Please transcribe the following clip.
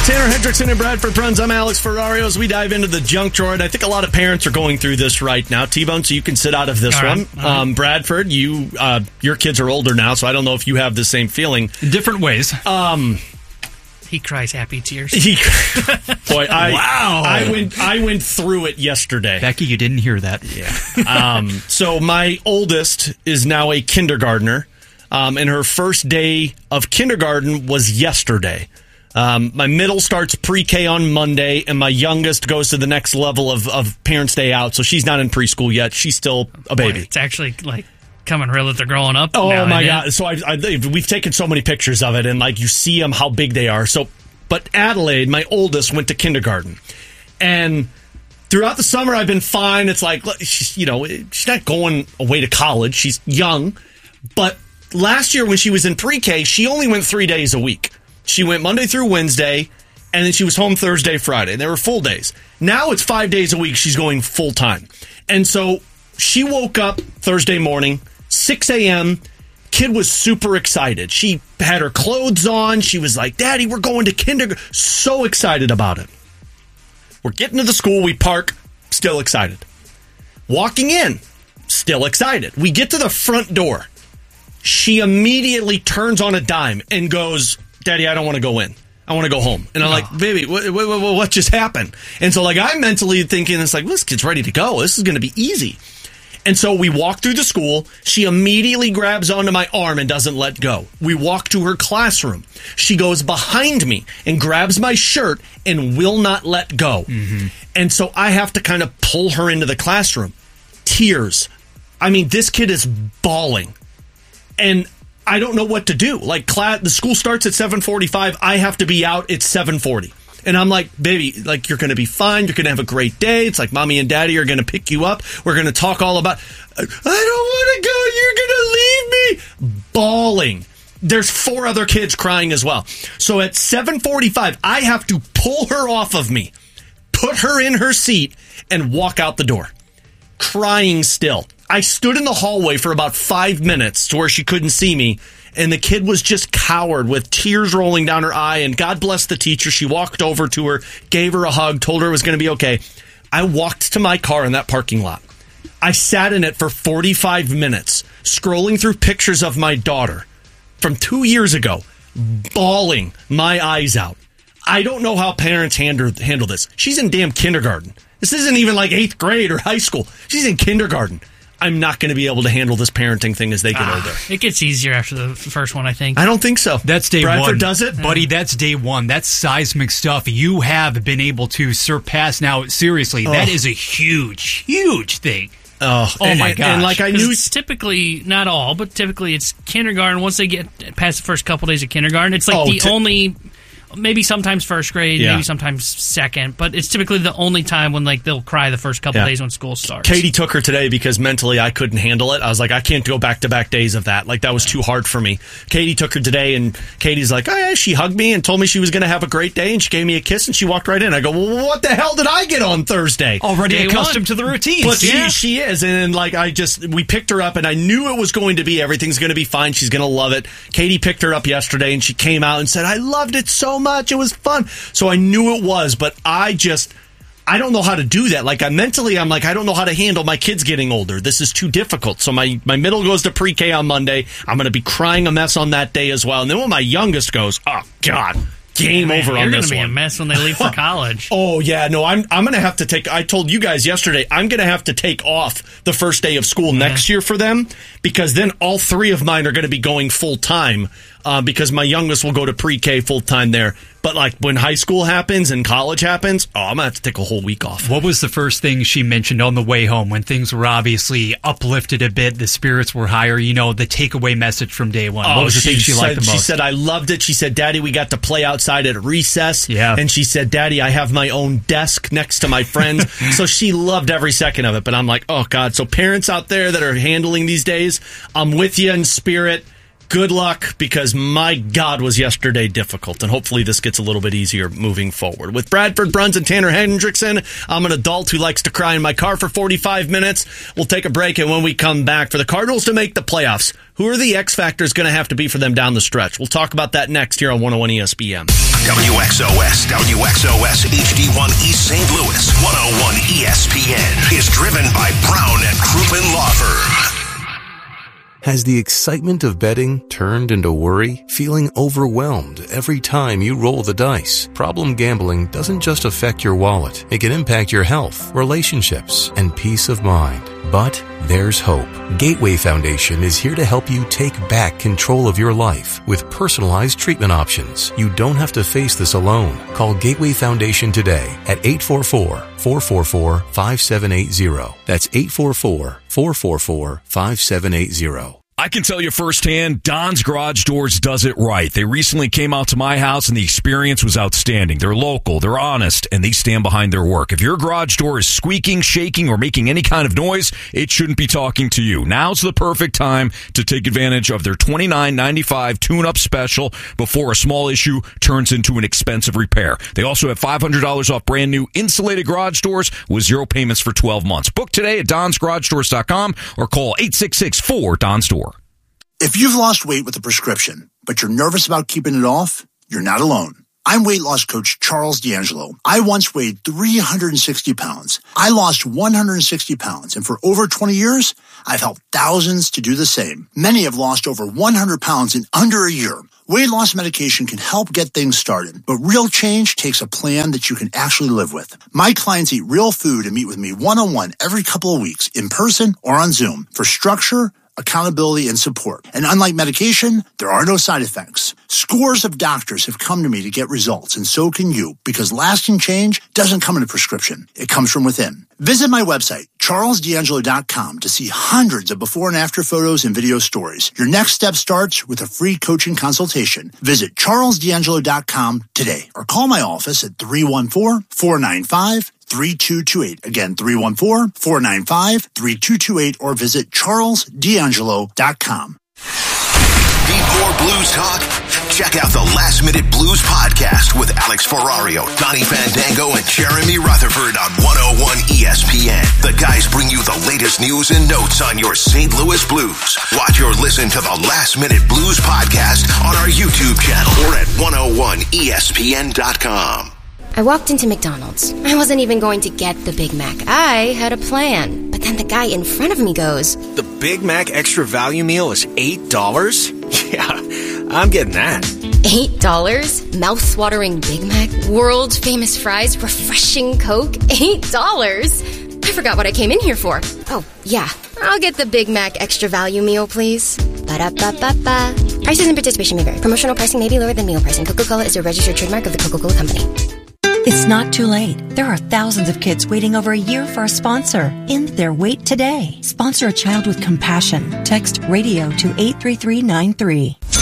Tanner Hendrickson and Bradford Bruns. I'm Alex Ferrario. As we dive into the junk drawer, and I think a lot of parents are going through this right now. T-Bone, so you can sit out of this one. Bradford, your kids are older now, so I don't know if you have the same feeling. In different ways. He cries happy tears. Boy, I went through it yesterday. Becky, you didn't hear that. Yeah. So my oldest is now a kindergartner, and her first day of kindergarten was yesterday. My middle starts pre-K on Monday, and my youngest goes to the next level of Parents' Day Out, so she's not in preschool yet. She's still a baby. Boy, it's actually like coming real that they're growing up. Oh, my God. So we've taken so many pictures of it, and like you see them, how big they are. But Adelaide, my oldest, went to kindergarten. And throughout the summer, I've been fine. It's like, she's not going away to college. She's young. But last year when she was in pre-K, she only went 3 days a week. She went Monday through Wednesday, and then she was home Thursday, Friday. They were full days. Now it's 5 days a week she's going full-time. And so she woke up Thursday morning, 6 a.m., kid was super excited. She had her clothes on. She was like, Daddy, we're going to kindergarten. So excited about it. We're getting to the school. We park, still excited. Walking in, still excited. We get to the front door. She immediately turns on a dime and goes, Daddy, I don't want to go in. I want to go home. And I'm like, baby, what just happened? And so like I'm mentally thinking, it's like, well, this kid's ready to go. This is going to be easy. And so we walk through the school. She immediately grabs onto my arm and doesn't let go. We walk to her classroom. She goes behind me and grabs my shirt and will not let go. Mm-hmm. And so I have to kind of pull her into the classroom. Tears. I mean, this kid is bawling. And I don't know what to do. Like, the school starts at 7:45. I have to be out at 7:40. And I'm like, baby, like, you're going to be fine. You're going to have a great day. It's like Mommy and Daddy are going to pick you up. We're going to talk all about, I don't want to go. You're going to leave me. Bawling. There's 4 other kids crying as well. So at 7:45, I have to pull her off of me, put her in her seat, and walk out the door. Crying still. I stood in the hallway for about 5 minutes to where she couldn't see me, and the kid was just cowered with tears rolling down her eye, and God bless the teacher. She walked over to her, gave her a hug, told her it was going to be okay. I walked to my car in that parking lot. I sat in it for 45 minutes, scrolling through pictures of my daughter from 2 years ago, bawling my eyes out. I don't know how parents handle this. She's in damn kindergarten. This isn't even like 8th grade or high school. She's in kindergarten. I'm not going to be able to handle this parenting thing as they get older. It gets easier after the first one, I think. I don't think so. That's day Bradford one. does it? Buddy, that's day one. That's seismic stuff. You have been able to surpass now. Seriously, that is a huge, huge thing. Oh my gosh. And like I knew, it's typically, not all, but typically it's kindergarten. Once they get past the first couple days of kindergarten, it's like only... Maybe sometimes first grade, maybe sometimes second, but it's typically the only time when like they'll cry the first couple days when school starts. Katie took her today because mentally I couldn't handle it. I was like, I can't go back-to-back days of that. Like, that was too hard for me. Katie took her today, and Katie's like, oh, yeah, she hugged me and told me she was going to have a great day, and she gave me a kiss, and she walked right in. I go, well, what the hell did I get on Thursday? Already day accustomed to the routine. But she is, and like we picked her up, and I knew it was going to be, everything's going to be fine. She's going to love it. Katie picked her up yesterday, and she came out and said, I loved it so much. It was fun. So I knew it was, but I don't know how to do that. Like, I'm like, I don't know how to handle my kids getting older. This is too difficult. So my middle goes to pre-K on Monday. I'm going to be crying a mess on that day as well. And then when my youngest goes, oh, God, game over on this one. You're going to be a mess when they leave for college. Oh, yeah. No, I'm going to have to take, I told you guys yesterday, I'm going to have to take off the first day of school next year for them, because then all 3 of mine are going to be going full time, because my youngest will go to pre-K full time there. But like when high school happens and college happens, I'm going to have to take a whole week off. What was the first thing she mentioned on the way home when things were obviously uplifted a bit, the spirits were higher, the takeaway message from day one? What was the thing she liked the most? She said, I loved it. She said, Daddy, we got to play outside at recess. Yeah. And she said, Daddy, I have my own desk next to my friends. So she loved every second of it. But I'm like, oh, God. So parents out there that are handling these days, I'm with you in spirit. good luck, because my God, was yesterday difficult, and hopefully this gets a little bit easier moving forward. With Bradford Bruns and Tanner Hendrickson, I'm an adult who likes to cry in my car for 45 minutes. We'll take a break, and when we come back, for the Cardinals to make the playoffs, who are the X factors going to have to be for them down the stretch? We'll talk about that next here on 101 ESPN. WXOS HD1 East St. Louis 101 ESPN is driven by Brown and Crouppen Law Firm. Has the excitement of betting turned into worry? Feeling overwhelmed every time you roll the dice? Problem gambling doesn't just affect your wallet. It can impact your health, relationships, and peace of mind. But there's hope. Gateway Foundation is here to help you take back control of your life with personalized treatment options. You don't have to face this alone. Call Gateway Foundation today at 844-444-5780. That's 844-444-5780. I can tell you firsthand, Don's Garage Doors does it right. They recently came out to my house, and the experience was outstanding. They're local, they're honest, and they stand behind their work. If your garage door is squeaking, shaking, or making any kind of noise, it shouldn't be talking to you. Now's the perfect time to take advantage of their $29.95 tune-up special before a small issue turns into an expensive repair. They also have $500 off brand new insulated garage doors with 0 payments for 12 months. Book today at donsgaragedoors.com or call 866-4-DONS-DOOR. If you've lost weight with a prescription, but you're nervous about keeping it off, you're not alone. I'm weight loss coach Charles D'Angelo. I once weighed 360 pounds. I lost 160 pounds, and for over 20 years, I've helped thousands to do the same. Many have lost over 100 pounds in under a year. Weight loss medication can help get things started, but real change takes a plan that you can actually live with. My clients eat real food and meet with me one-on-one every couple of weeks, in person or on Zoom, for structure, accountability, and support. And unlike medication, there are no side effects. Scores of doctors have come to me to get results, and so can you, because lasting change doesn't come in a prescription. It comes from within. Visit my website, charlesdangelo.com, to see hundreds of before and after photos and video stories. Your next step starts with a free coaching consultation. Visit charlesdangelo.com today, or call my office at 314-495-3228. Again, 314-495-3228, or visit charlesdangelo.com. Need more blues talk? Check out the Last Minute Blues podcast with Alex Ferrario, Donnie Fandango, and Jeremy Rutherford on 101 ESPN. The guys bring you the latest news and notes on your St. Louis Blues. Watch or listen to the Last Minute Blues podcast on our YouTube channel or at 101ESPN.com. I walked into McDonald's. I wasn't even going to get the Big Mac. I had a plan. But then the guy in front of me goes, "The Big Mac Extra Value Meal is $8? Yeah, I'm getting that." $8? Mouth-watering Big Mac, world-famous fries, refreshing Coke, $8? I forgot what I came in here for. Oh, yeah. I'll get the Big Mac Extra Value Meal, please. Ba-da-ba-ba-ba. Prices and participation may vary. Promotional pricing may be lower than meal pricing. Coca-Cola is a registered trademark of the Coca-Cola Company. It's not too late. There are thousands of kids waiting over a year for a sponsor. End their wait today. Sponsor a child with compassion. Text RADIO to 83393.